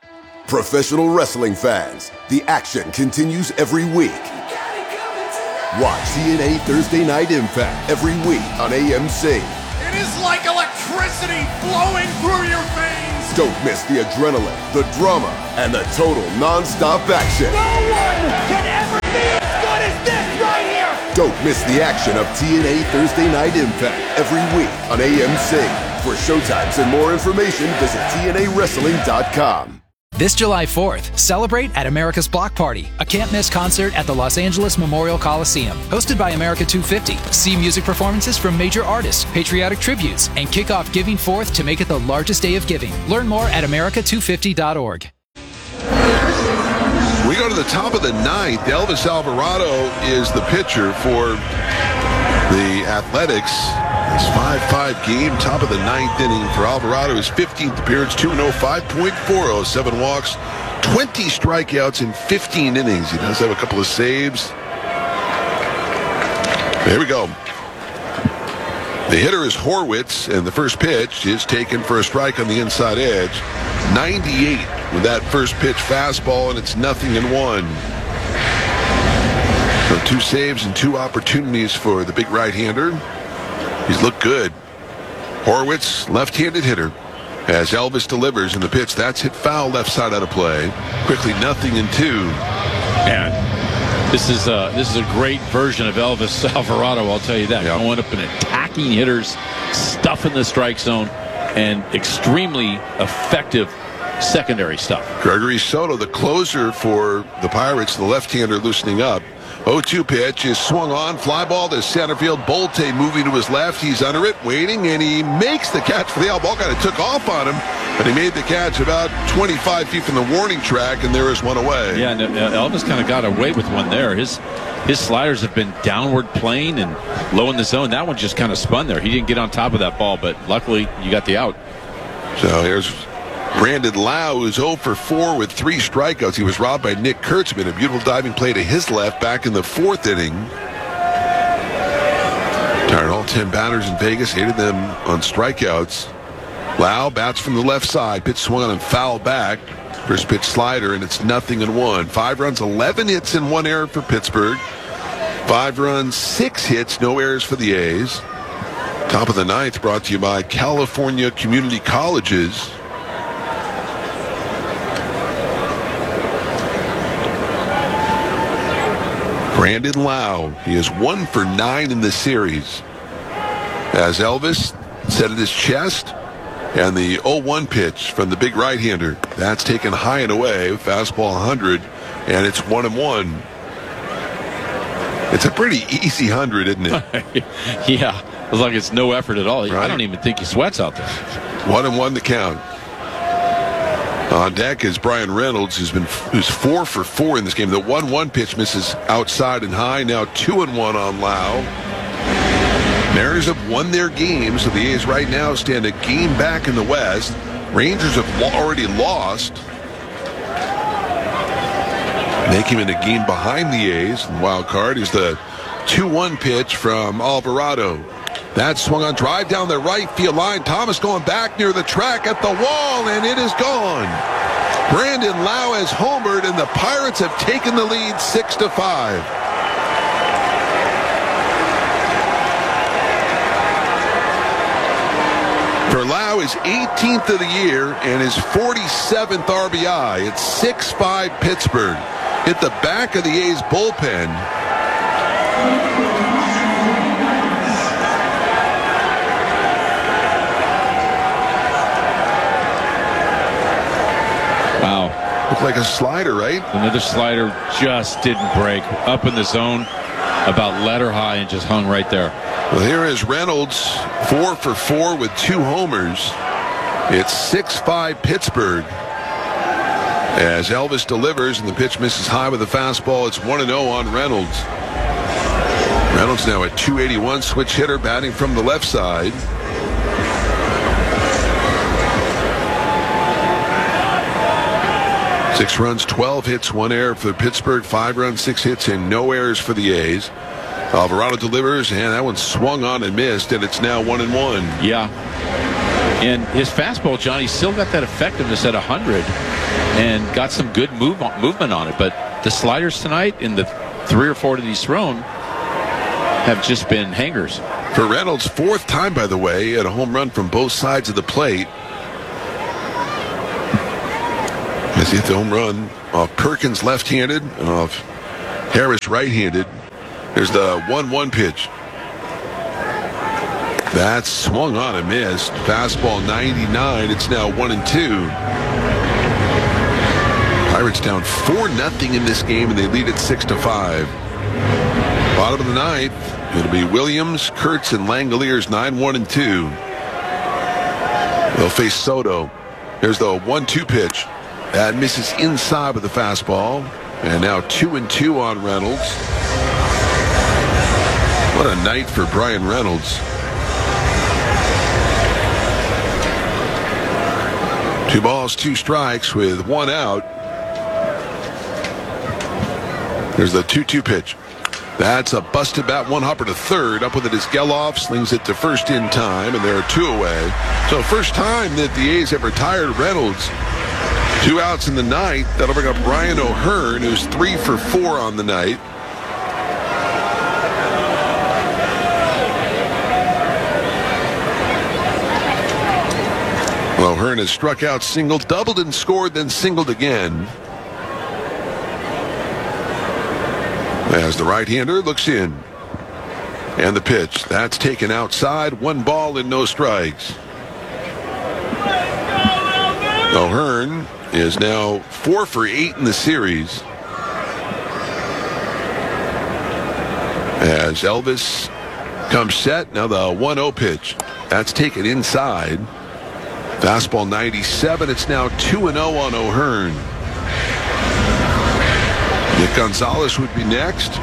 Professional wrestling fans, the action continues every week. Watch T N A Thursday Night Impact every week on A M C. It is like electricity flowing through your veins. Don't miss the adrenaline, the drama, and the total non-stop action. No one can ever be as good as this right here. Don't miss the action of T N A Thursday Night Impact every week on A M C. For showtimes and more information, visit T N A wrestling dot com. This July fourth, celebrate at America's Block Party, a can't-miss concert at the Los Angeles Memorial Coliseum. Hosted by America two fifty. See music performances from major artists, patriotic tributes, and kick off Giving Fourth to make it the largest day of giving. Learn more at America two fifty dot org. We go to the top of the ninth. Elvis Alvarado is the pitcher for the Athletics. It's five five game, top of the ninth inning for Alvarado. His fifteenth appearance, two oh, five point four oh, seven walks, twenty strikeouts in fifteen innings. He does have a couple of saves. Here we go. The hitter is Horwitz, and the first pitch is taken for a strike on the inside edge. ninety-eight with that first pitch fastball, and it's nothing in one. So two saves and two opportunities for the big right-hander. He's looked good. Horwitz, left-handed hitter. As Elvis delivers in the pitch, that's hit foul left side out of play. Quickly nothing in two. And this is a, this is a great version of Elvis Alvarado, I'll tell you that. Yep. Going up and attacking hitters, stuffing the strike zone, and extremely effective secondary stuff. Gregory Soto, the closer for the Pirates, the left-hander loosening up. oh two pitch is swung on, fly ball to center field. Bolte moving to his left. He's under it, waiting, and he makes the catch for the out. Ball kind of took off on him, but he made the catch about twenty-five feet from the warning track, and there is one away. Yeah, and Elvis kind of got away with one there. His his sliders have been downward playing and low in the zone. That one just kind of spun there. He didn't get on top of that ball, but luckily you got the out. So here's Brandon Lau, who's oh for four with three strikeouts. He was robbed by Nick Kurtzman. A beautiful diving play to his left back in the fourth inning. Tired all ten batters in Vegas, hated them on strikeouts. Lau bats from the left side. Pitch swung on and fouled back. First pitch slider, and it's nothing in one. Five runs, eleven hits, and one error for Pittsburgh. Five runs, six hits, no errors for the A's. Top of the ninth brought to you by California Community Colleges. Brandon Lau, he is one for nine in the series. As Elvis set at his chest, and the oh one pitch from the big right-hander. That's taken high and away, fastball one hundred, and it's one and one. It's a pretty easy one hundred, isn't it? Yeah, it's like it's no effort at all. Right? I don't even think he sweats out there. One and one to count. On deck is Brian Reynolds, who's been who's four for four in this game. The one one pitch misses outside and high. Now two and one on Lau. Mariners have won their games, so the A's right now stand a game back in the West. Rangers have already lost, making it a game behind the A's. And wild card is the two one pitch from Alvarado. That swung on, drive down the right field line. Thomas going back near the track at the wall, and it is gone. Brandon Lau has homered, and the Pirates have taken the lead six to five. For Lau, his eighteenth of the year and his forty-seventh R B I. It's six five Pittsburgh. Hit the back of the A's bullpen. Wow. Looked like a slider, right? Another slider just didn't break. Up in the zone, about letter high, and just hung right there. Well, here is Reynolds, four for four with two homers. It's six five Pittsburgh. As Elvis delivers and the pitch misses high with a fastball, it's one and oh on Reynolds. Reynolds now at two eighty-one, switch hitter, batting from the left side. Six runs, twelve hits, one error for Pittsburgh. Five runs, six hits, and no errors for the A's. Alvarado delivers, and that one swung on and missed, and it's now one and one. Yeah. And his fastball, Johnny, still got that effectiveness at one hundred and got some good move movement on it. But the sliders tonight in the three or four that he's thrown have just been hangers. For Reynolds, fourth time, by the way, at a home run from both sides of the plate. As he hit the home run off Perkins left-handed and off Harris right-handed. There's the one one pitch. That's swung on and missed. Fastball ninety-nine. It's now one and two. Pirates down four nothing in this game, and they lead it six to five. Bottom of the ninth, it'll be Williams, Kurtz, and Langoliers nine one and two. They'll face Soto. Here's the one two pitch. That misses inside with the fastball. And now two and two on Reynolds. What a night for Brian Reynolds. Two balls, two strikes with one out. There's the two two pitch. That's a busted bat, one hopper to third. Up with it is Geloff, slings it to first in time, and there are two away. So first time that the A's have retired Reynolds. Two outs in the ninth. That'll bring up Ryan O'Hearn, who's three for four on the night. Well, O'Hearn has struck out, singled, doubled and scored, then singled again. As the right-hander looks in. And the pitch. That's taken outside. One ball and no strikes. O'Hearn is now four for eight in the series. As Elvis comes set. Now the one oh pitch. That's taken inside. Fastball ninety-seven. It's now two and oh on O'Hearn. Nick Gonzalez would be next.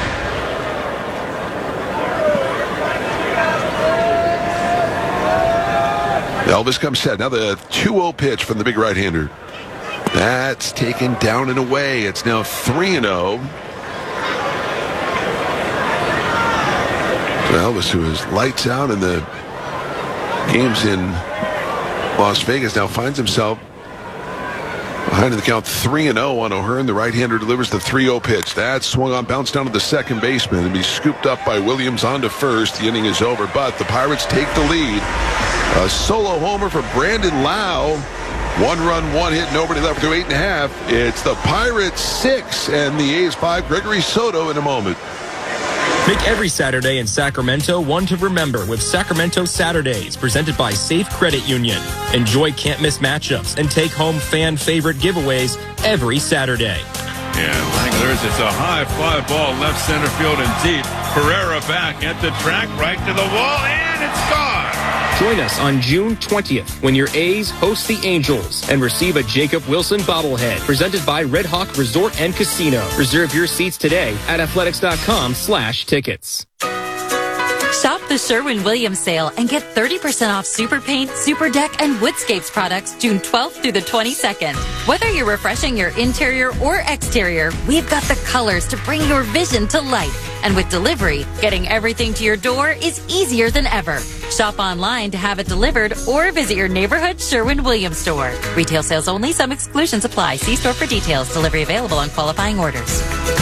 Elvis comes set. Now the two oh pitch from the big right-hander. That's taken down and away. It's now three and oh. So Elvis, who is lights out in the games in Las Vegas, now finds himself behind in the count three and oh on O'Hearn. The right-hander delivers the three oh pitch. That swung on, bounced down to the second baseman, and be scooped up by Williams onto first. The inning is over, but the Pirates take the lead. A solo homer for Brandon Lau. One run, one hit, nobody left through eight and a half. It's the Pirates six and the A's five. Gregory Soto in a moment. Make every Saturday in Sacramento one to remember with Sacramento Saturdays, presented by Safe Credit Union. Enjoy can't-miss matchups and take home fan-favorite giveaways every Saturday. Yeah, Langlers, it's a high fly ball left center field and deep. Pereira back at the track, right to the wall, and it's gone. Join us on June twentieth when your A's host the Angels and receive a Jacob Wilson bobblehead presented by Red Hawk Resort and Casino. Reserve your seats today at athletics.com slash tickets. Shop the Sherwin-Williams sale and get thirty percent off Super Paint, Super Deck, and Woodscapes products June twelfth through the twenty-second. Whether you're refreshing your interior or exterior, we've got the colors to bring your vision to life. And with delivery, getting everything to your door is easier than ever. Shop online to have it delivered or visit your neighborhood Sherwin-Williams store. Retail sales only. Some exclusions apply. See store for details. Delivery available on qualifying orders.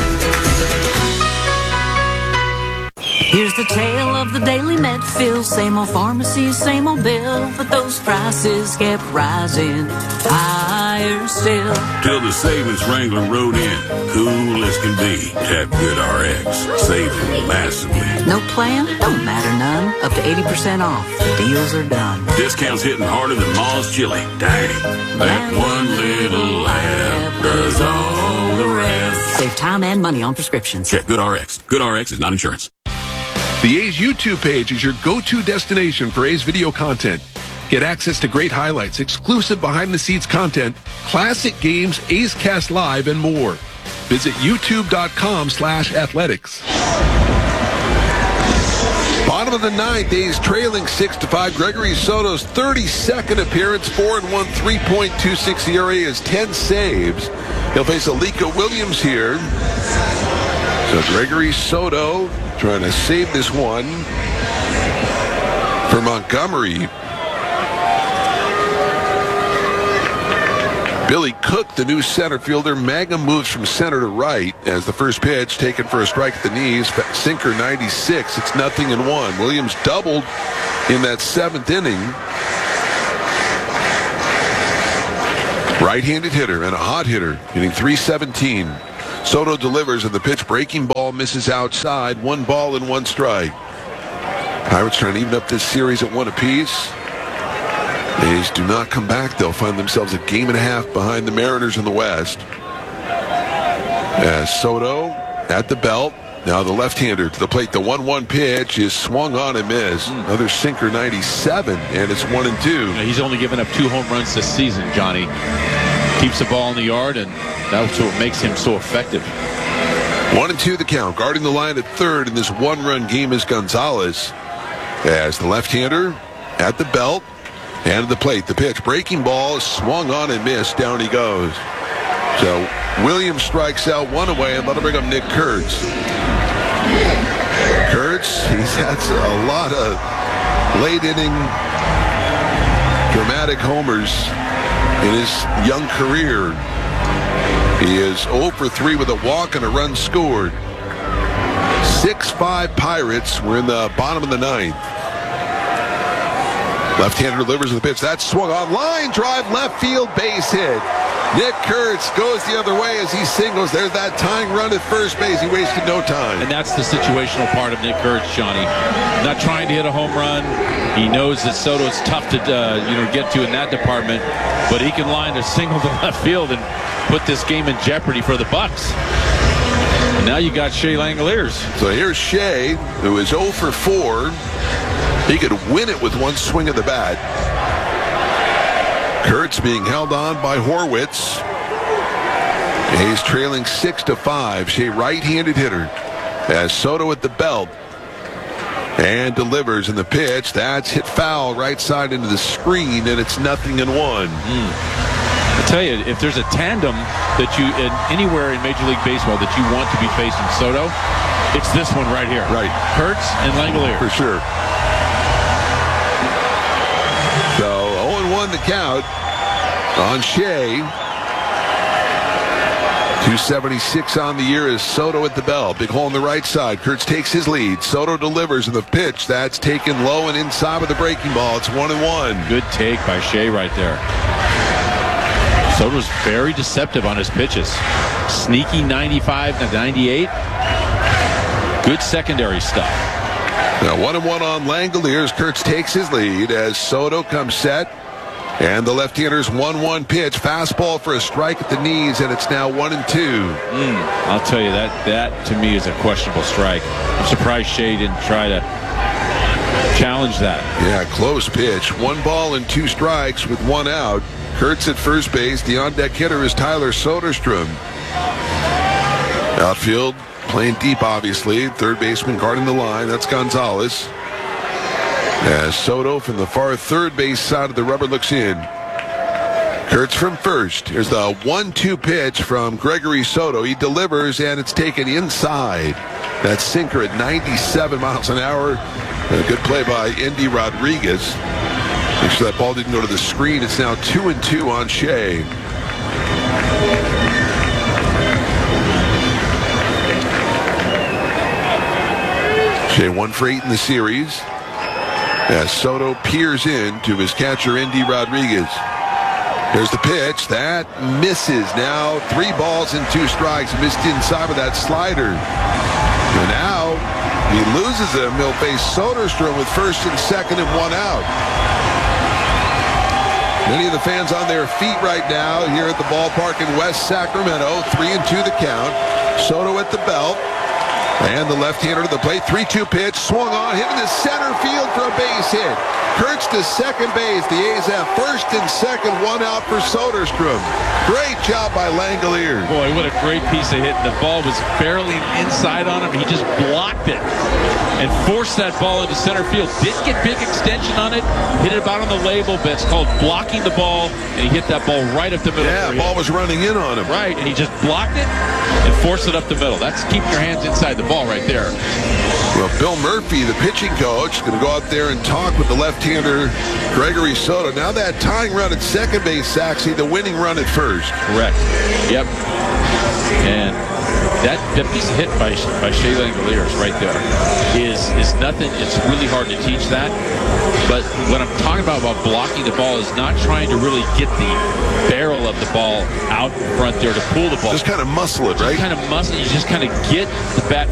Here's the tale of the daily Medfield. Same old pharmacy, same old bill, but those prices kept rising higher still. Till the savings Wrangler rode in, cool as can be. Tap Good R X, saving massively. No plan? Don't matter none. Up to eighty percent off. Deals are done. Discounts hitting harder than Ma's chili. Dang, that one little laugh does all the rest. Save time and money on prescriptions. Check Good R X. Good R X is not insurance. The A's YouTube page is your go-to destination for A's video content. Get access to great highlights, exclusive behind-the-scenes content, classic games, A's Cast Live, and more. Visit youtube.com slash athletics. Bottom of the ninth, A's trailing six to five. Gregory Soto's thirty-second appearance, four and one, three point two six E R A is ten saves. He'll face Alika Williams here. So Gregory Soto trying to save this one for Montgomery. Billy Cook, the new center fielder. Mangum moves from center to right as the first pitch taken for a strike at the knees. Sinker ninety-six. It's nothing in one. Williams doubled in that seventh inning. Right-handed hitter and a hot hitter, hitting three seventeen. Soto delivers and the pitch breaking ball misses outside. One ball and one strike. Pirates trying to even up this series at one apiece. A's do not come back. They'll find themselves a game and a half behind the Mariners in the West. As Soto at the belt. Now the left-hander to the plate. The one one pitch is swung on and missed. Mm. Another sinker ninety-seven, and it's one and two. Yeah, he's only given up two home runs this season, Johnny. Keeps the ball in the yard, and that's what makes him so effective. One and two the count. Guarding the line at third in this one-run game is Gonzalez. As the left-hander at the belt. And the plate, the pitch, breaking ball, swung on and missed. Down he goes. So Williams strikes out one away, and that'll bring up Nick Kurtz. Kurtz, he's had a lot of late inning dramatic homers in his young career. He is oh for three with a walk and a run scored. six five Pirates. We're in the bottom of the ninth. Left-hander delivers the pitch. That swung on. Line drive, left field, base hit. Nick Kurtz goes the other way as he singles. There's that tying run at first base. He wasted no time. And that's the situational part of Nick Kurtz, Johnny. Not trying to hit a home run. He knows that Soto's tough to uh, you know get to in that department, but he can line a single to left field and put this game in jeopardy for the Bucks. And now you got Shea Langoliers. So here's Shea, who is oh for four. He could win it with one swing of the bat. Kurtz being held on by Horwitz. He's trailing six to five. Shea right-handed hitter as Soto at the belt and delivers in the pitch. That's hit foul right side into the screen, and it's nothing in one. Mm. I tell you, if there's a tandem that you in anywhere in Major League Baseball that you want to be facing Soto, it's this one right here. Right, Kurtz and Langoliers for sure. So oh and one the count on Shea. two seventy-six on the year is Soto at the bell. Big hole on the right side. Kurtz takes his lead. Soto delivers in the pitch. That's taken low and inside with the breaking ball. It's one and one. Good take by Shea right there. Soto's very deceptive on his pitches. Sneaky ninety-five to ninety-eight. Good secondary stuff. Now one and one on Langoliers. Kurtz takes his lead as Soto comes set. And the left-hander's one one pitch. Fastball for a strike at the knees, and it's now one and two. Mm, I'll tell you, that that to me is a questionable strike. I'm surprised Shea didn't try to challenge that. Yeah, close pitch. One ball and two strikes with one out. Kurtz at first base. The on-deck hitter is Tyler Soderstrom. Outfield playing deep, obviously. Third baseman guarding the line. That's Gonzalez. As Soto from the far third base side of the rubber looks in. Kurtz from first. Here's the one two pitch from Gregory Soto. He delivers, and it's taken inside. That sinker at ninety-seven miles an hour. A good play by Indy Rodriguez. Make sure that ball didn't go to the screen. It's now two and two on Shea. Shea one for eight in the series. As Soto peers in to his catcher, Indy Rodriguez. Here's the pitch. That misses. Now three balls and two strikes. Missed inside with that slider. And now he loses him. He'll face Soderstrom with first and second and one out. Many of the fans on their feet right now here at the ballpark in West Sacramento. Three and two the count. Soto at the belt. And the left-hander to the plate. three two pitch. Swung on. Hit in the center field for a base hit. Kurtz to second base. The A's have first and second. One out for Soderstrom. Great job by Langoliers. Boy, what a great piece of hit. The ball was barely inside on him. He just blocked it and forced that ball into center field. Didn't get big extension on it. Hit it about on the label, but it's called blocking the ball, and he hit that ball right up the middle. Yeah, the ball was running in on him. Right, and he just blocked it and forced it up the middle. That's keeping your hands inside the ball right there. Well, Bill Murphy, the pitching coach, is going to go out there and talk with the left left-hander Gregory Soto. Now that tying run at second base, Saxy, the winning run at first. Correct. Yep. And that, that piece of hit by by Shea Langoliers right there is is nothing. It's really hard to teach that. But what I'm talking about about blocking the ball is not trying to really get the barrel of the ball out in front there to pull the ball. Just kind of muscle it, right? Just kind of muscle it. You just kind of get the bat